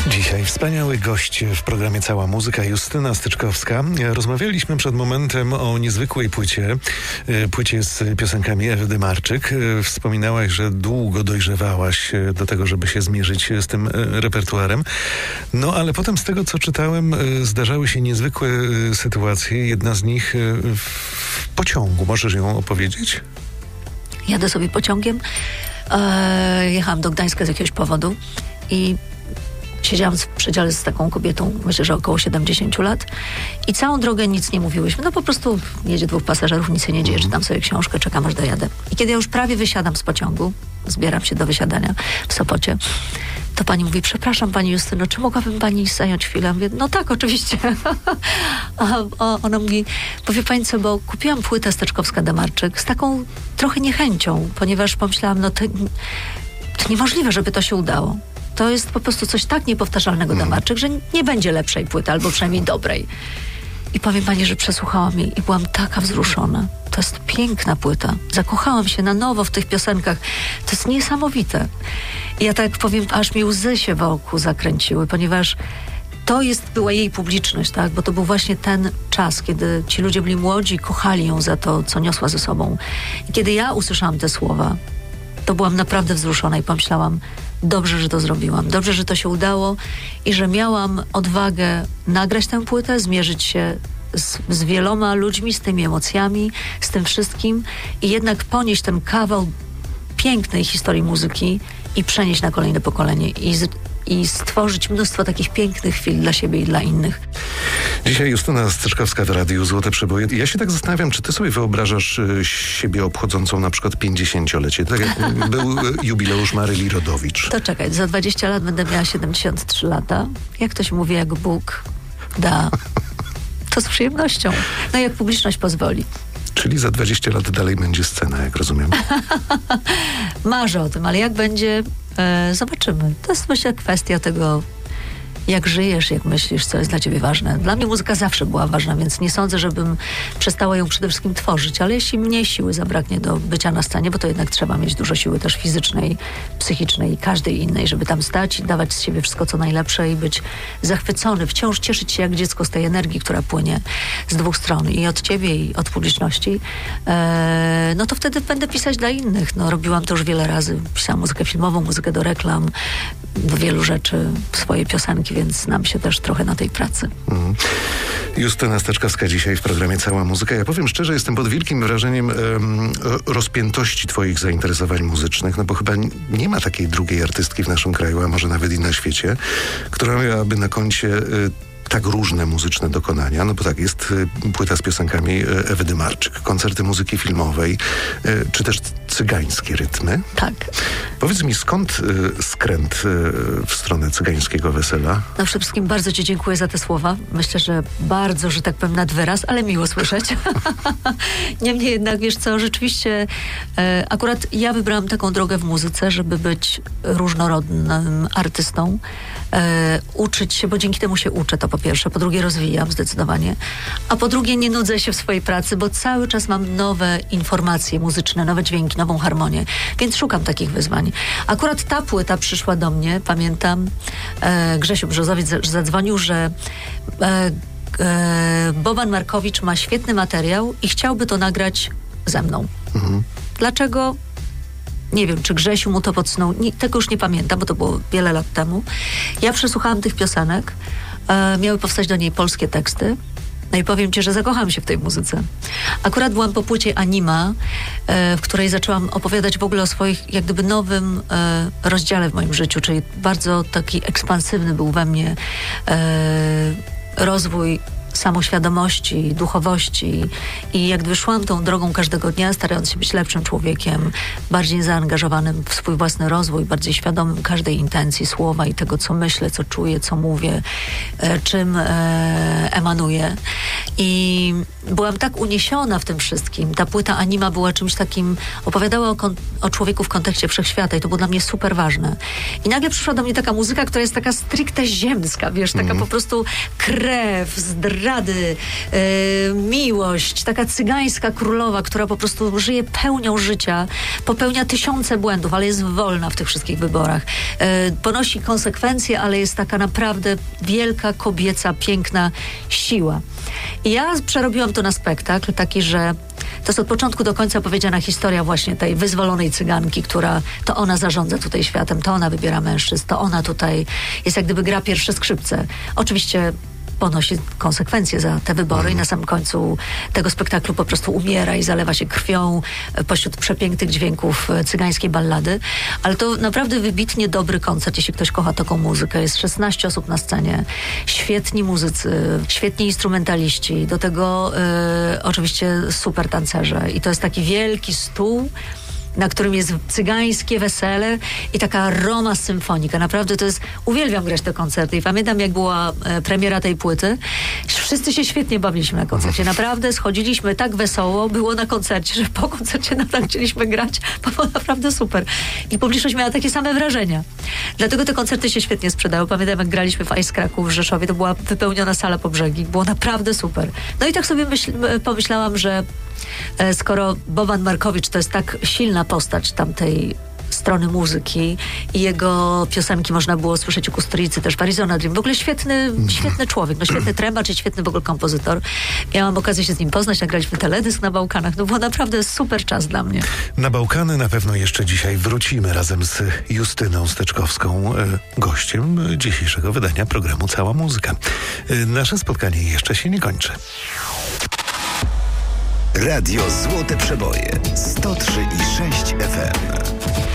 Dzisiaj wspaniały gość w programie Cała Muzyka, Justyna Styczkowska. Rozmawialiśmy przed momentem o niezwykłej płycie z piosenkami Ewy Dymarczyk. Wspominałaś, że długo dojrzewałaś do tego, żeby się zmierzyć z tym repertuarem. No ale potem z tego, co czytałem, zdarzały się niezwykłe sytuacje. Jedna z nich w pociągu. Możesz ją opowiedzieć? Jadę sobie pociągiem. Jechałam do Gdańska z jakiegoś powodu i siedziałam w przedziale z taką kobietą, myślę, że około 70 lat i całą drogę nic nie mówiłyśmy. No po prostu jedzie dwóch pasażerów, nic się nie dzieje, czytam sobie książkę, czekam aż dojadę. I kiedy ja już prawie wysiadam z pociągu, zbieram się do wysiadania w Sopocie, to pani mówi: przepraszam pani Justyno, czy mogłabym pani zająć chwilę? Mówię: no tak, oczywiście. A ona mówi: powie pani co, bo kupiłam płytę Styczkowska-Dymarczyk z taką trochę niechęcią, ponieważ pomyślałam, no to niemożliwe, żeby to się udało. To jest po prostu coś tak niepowtarzalnego Dymarczyk, że nie będzie lepszej płyty, albo przynajmniej dobrej. I powiem pani, że przesłuchałam jej i byłam taka wzruszona. To jest piękna płyta. Zakochałam się na nowo w tych piosenkach. To jest niesamowite. I ja tak powiem, aż mi łzy się wokół zakręciły, ponieważ to była jej publiczność, tak? Bo to był właśnie ten czas, kiedy ci ludzie byli młodzi i kochali ją za to, co niosła ze sobą. I kiedy ja usłyszałam te słowa, to byłam naprawdę wzruszona i pomyślałam: dobrze, że to zrobiłam. Dobrze, że to się udało i że miałam odwagę nagrać tę płytę, zmierzyć się z wieloma ludźmi, z tymi emocjami, z tym wszystkim i jednak ponieść ten kawał pięknej historii muzyki i przenieść na kolejne pokolenie i stworzyć mnóstwo takich pięknych chwil dla siebie i dla innych. Dzisiaj Justyna Styczkowska w Radiu Złote Przeboje. Ja się tak zastanawiam, czy ty sobie wyobrażasz siebie obchodzącą na przykład 50-lecie, tak jak był jubileusz Maryli Rodowicz. To czekaj, za 20 lat będę miała 73 lata. Jak to się mówi, jak Bóg da, to z przyjemnością. No jak publiczność pozwoli. Czyli za 20 lat dalej będzie scena, jak rozumiem. Marzę o tym, ale jak będzie, zobaczymy. To jest, myślę, kwestia tego, jak żyjesz, jak myślisz, co jest dla ciebie ważne. Dla mnie muzyka zawsze była ważna, więc nie sądzę, żebym przestała ją przede wszystkim tworzyć, ale jeśli mnie siły zabraknie do bycia na scenie, bo to jednak trzeba mieć dużo siły też fizycznej, psychicznej i każdej innej, żeby tam stać i dawać z siebie wszystko, co najlepsze i być zachwycony, wciąż cieszyć się jak dziecko z tej energii, która płynie z dwóch stron, i od ciebie, i od publiczności, no to wtedy będę pisać dla innych. No, robiłam to już wiele razy. Pisałam muzykę filmową, muzykę do reklam, do wielu rzeczy, swoje piosenki, więc znam się też trochę na tej pracy. Justyna Styczkowska dzisiaj w programie Cała Muzyka. Ja powiem szczerze, jestem pod wielkim wrażeniem rozpiętości twoich zainteresowań muzycznych, no bo chyba nie ma takiej drugiej artystki w naszym kraju, a może nawet i na świecie, która miałaby na koncie tak różne muzyczne dokonania, no bo tak, jest płyta z piosenkami Ewy Dymarczyk, koncerty muzyki filmowej, czy też cygańskie rytmy. Tak. Powiedz mi, skąd skręt w stronę cygańskiego wesela? No przede wszystkim bardzo ci dziękuję za te słowa. Myślę, że bardzo, że tak powiem, nad wyraz, ale miło słyszeć. Niemniej jednak, wiesz co, rzeczywiście akurat ja wybrałam taką drogę w muzyce, żeby być różnorodnym artystą, uczyć się, bo dzięki temu się uczę, to po pierwsze. Po drugie, rozwijam zdecydowanie. A po drugie, nie nudzę się w swojej pracy, bo cały czas mam nowe informacje muzyczne, nowe dźwięki, nową harmonię. Więc szukam takich wyzwań. Akurat ta płyta przyszła do mnie, pamiętam, Grzesiu Brzozowiec zadzwonił, że Boban Markowicz ma świetny materiał i chciałby to nagrać ze mną. Dlaczego? Nie wiem, czy Grzesiu mu to podsunął. Tego już nie pamiętam, bo to było wiele lat temu. Ja przesłuchałam tych piosenek. Miały powstać do niej polskie teksty. No i powiem ci, że zakochałam się w tej muzyce. Akurat byłam po płycie Anima, w której zaczęłam opowiadać w ogóle o swoich, jak gdyby, nowym rozdziale w moim życiu, czyli bardzo taki ekspansywny był we mnie rozwój samoświadomości, duchowości i jak gdyby szłam tą drogą każdego dnia, starając się być lepszym człowiekiem, bardziej zaangażowanym w swój własny rozwój, bardziej świadomym każdej intencji, słowa i tego, co myślę, co czuję, co mówię, czym emanuję. I byłam tak uniesiona w tym wszystkim. Ta płyta Anima była czymś takim, opowiadała o człowieku w kontekście wszechświata i to było dla mnie super ważne. I nagle przyszła do mnie taka muzyka, która jest taka stricte ziemska, wiesz, taka po prostu krew, zdręcz, rady, miłość, taka cygańska królowa, która po prostu żyje pełnią życia, popełnia tysiące błędów, ale jest wolna w tych wszystkich wyborach. Ponosi konsekwencje, ale jest taka naprawdę wielka, kobieca, piękna siła. I ja przerobiłam to na spektakl taki, że to jest od początku do końca powiedziana historia właśnie tej wyzwolonej cyganki, która to ona zarządza tutaj światem, to ona wybiera mężczyzn, to ona tutaj jest jak gdyby gra pierwsze skrzypce. Oczywiście ponosi konsekwencje za te wybory i na samym końcu tego spektaklu po prostu umiera i zalewa się krwią pośród przepięknych dźwięków cygańskiej ballady. Ale to naprawdę wybitnie dobry koncert, jeśli ktoś kocha taką muzykę. Jest 16 osób na scenie, świetni muzycy, świetni instrumentaliści, do tego oczywiście super tancerze. I to jest taki wielki stół, na którym jest cygańskie wesele i taka Roma symfonika. Naprawdę to jest... Uwielbiam grać te koncerty i pamiętam, jak była premiera tej płyty. Wszyscy się świetnie bawiliśmy na koncercie. Naprawdę schodziliśmy tak wesoło, było na koncercie, że po koncercie nadal chcieliśmy grać, bo było naprawdę super. I publiczność miała takie same wrażenia. Dlatego te koncerty się świetnie sprzedały. Pamiętam, jak graliśmy w Ice Cracku w Rzeszowie, to była wypełniona sala po brzegi. Było naprawdę super. No i tak sobie pomyślałam, że skoro Boban Markowicz to jest tak silna postać tamtej strony muzyki i jego piosenki można było słyszeć u Kusturicy, też w Arizona Dream. W ogóle świetny człowiek, świetny trębacz i świetny w ogóle kompozytor. Miałam okazję się z nim poznać, nagraliśmy teledysk na Bałkanach. No było naprawdę super czas dla mnie. Na Bałkany na pewno jeszcze dzisiaj wrócimy razem z Justyną Steczkowską, gościem dzisiejszego wydania programu Cała Muzyka. Nasze spotkanie jeszcze się nie kończy. Radio Złote Przeboje 103,6 FM.